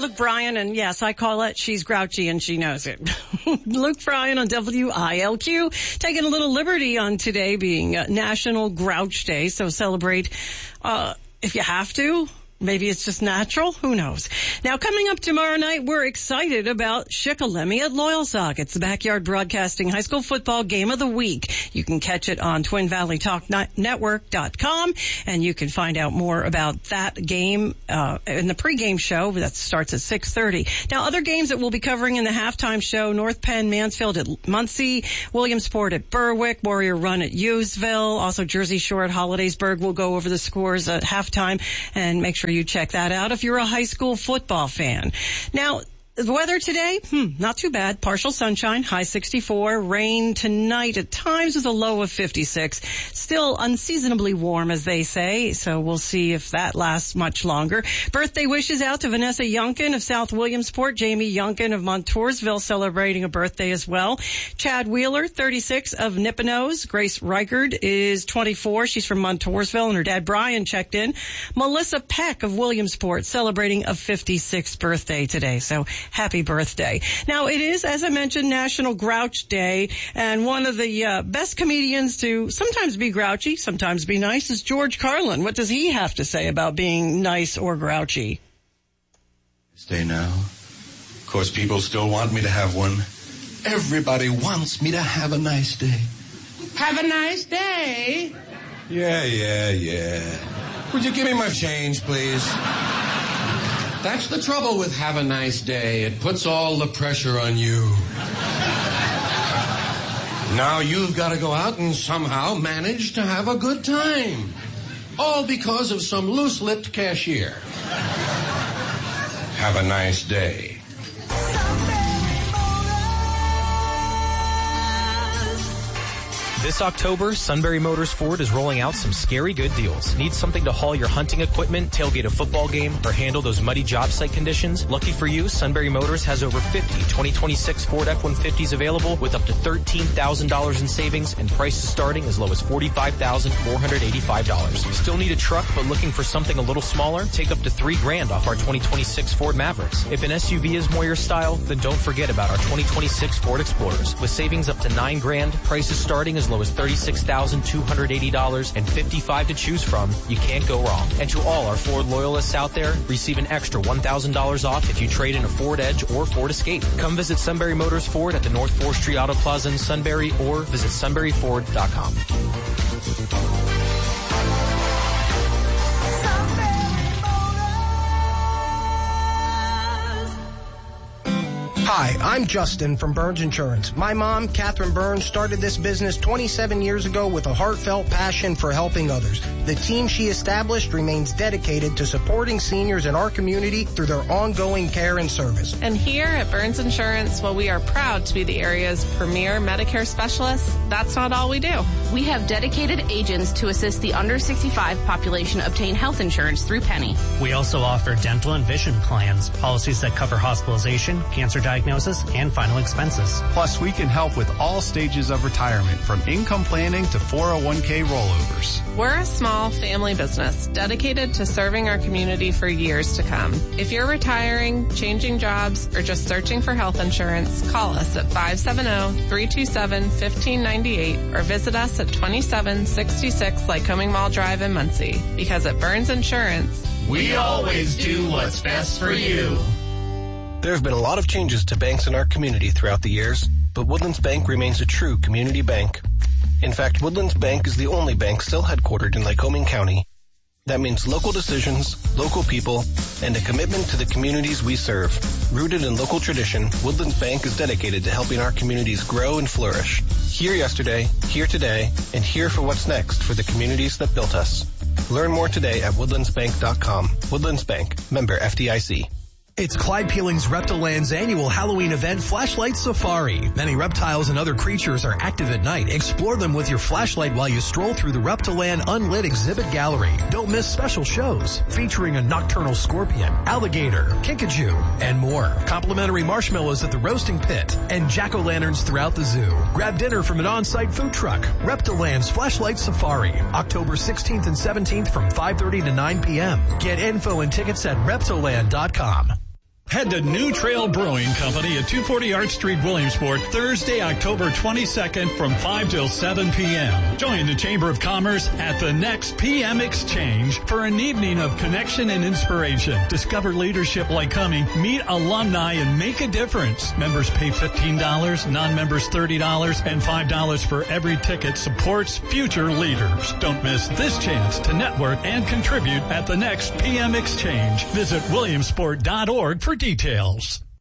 Luke Bryan, and yes, I call it, she's grouchy and she knows it. Luke Bryan on WILQ, taking a little liberty on today being National Grouch Day, so celebrate if you have to. Maybe it's just natural. Who knows? Now, coming up tomorrow night, we're excited about Shikellamy at Loyalsock. It's the Backyard Broadcasting High School Football Game of the Week. You can catch it on TwinValleyTalkNetwork.com, and you can find out more about that game in the pregame show that starts at 6:30. Now, other games that we'll be covering in the halftime show: North Penn, Mansfield at Muncie, Williamsport at Berwick, Warrior Run at Useville, also Jersey Shore at Hollidaysburg. We'll go over the scores at halftime and make sure you check that out if you're a high school football fan. Now, the weather today, not too bad. Partial sunshine, high 64. Rain tonight at times with a low of 56. Still unseasonably warm, as they say, so we'll see if that lasts much longer. Birthday wishes out to Vanessa Youngkin of South Williamsport, Jamie Youngkin of Montoursville celebrating a birthday as well. Chad Wheeler, 36, of Nippenose. Grace Reichard is 24. She's from Montoursville, and her dad Brian checked in. Melissa Peck of Williamsport celebrating a 56th birthday today, so happy birthday. Now, it is, as I mentioned, National Grouch Day, and one of the best comedians to sometimes be grouchy, sometimes be nice, is George Carlin. What does he have to say about being nice or grouchy? Day now. Of course, people still want me to have one. Everybody wants me to have a nice day. Have a nice day? Yeah. Would you give me my change, please? That's the trouble with have a nice day. It puts all the pressure on you. Now you've got to go out and somehow manage to have a good time. All because of some loose-lipped cashier. Have a nice day. This October, Sunbury Motors Ford is rolling out some scary good deals. Need something to haul your hunting equipment, tailgate a football game, or handle those muddy job site conditions? Lucky for you, Sunbury Motors has over 50 2026 Ford F-150s available with up to $13,000 in savings and prices starting as low as $45,485. Still need a truck but looking for something a little smaller? Take up to $3,000 off our 2026 Ford Mavericks. If an SUV is more your style, then don't forget about our 2026 Ford Explorers. With savings up to $9,000, prices starting as low as $36,280 and $55 to choose from, you can't go wrong. And to all our Ford loyalists out there, receive an extra $1,000 off if you trade in a Ford Edge or Ford Escape. Come visit Sunbury Motors Ford at the North 4th Street Auto Plaza in Sunbury or visit sunburyford.com. Hi, I'm Justin from Burns Insurance. My mom, Catherine Burns, started this business 27 years ago with a heartfelt passion for helping others. The team she established remains dedicated to supporting seniors in our community through their ongoing care and service. And here at Burns Insurance, while we are proud to be the area's premier Medicare specialists, that's not all we do. We have dedicated agents to assist the under 65 population obtain health insurance through Penny. We also offer dental and vision plans, policies that cover hospitalization, cancer diagnosis, and final expenses. Plus, we can help with all stages of retirement, from income planning to 401k rollovers. We're a small family business dedicated to serving our community for years to come. If you're retiring, changing jobs, or just searching for health insurance, call us at 570-327-1598 or visit us at 2766 Lycoming Mall Drive in Muncie. Because at Burns Insurance, we always do what's best for you. There have been a lot of changes to banks in our community throughout the years, but Woodlands Bank remains a true community bank. In fact, Woodlands Bank is the only bank still headquartered in Lycoming County. That means local decisions, local people, and a commitment to the communities we serve. Rooted in local tradition, Woodlands Bank is dedicated to helping our communities grow and flourish. Here yesterday, here today, and here for what's next for the communities that built us. Learn more today at woodlandsbank.com. Woodlands Bank, member FDIC. It's Clyde Peeling's Reptiland's annual Halloween event, Flashlight Safari. Many reptiles and other creatures are active at night. Explore them with your flashlight while you stroll through the Reptiland Unlit Exhibit Gallery. Don't miss special shows featuring a nocturnal scorpion, alligator, kinkajou, and more. Complimentary marshmallows at the roasting pit and jack-o'-lanterns throughout the zoo. Grab dinner from an on-site food truck. Reptiland's Flashlight Safari, October 16th and 17th from 5:30 to 9 p.m. Get info and tickets at reptiland.com. Head to New Trail Brewing Company at 240 Art Street, Williamsport, Thursday, October 22nd from 5 till 7 p.m. Join the Chamber of Commerce at the next PM Exchange for an evening of connection and inspiration. Discover leadership like Cumming, meet alumni, and make a difference. Members pay $15, non-members $30, and $5 for every ticket supports future leaders. Don't miss this chance to network and contribute at the next PM Exchange. Visit Williamsport.org for details.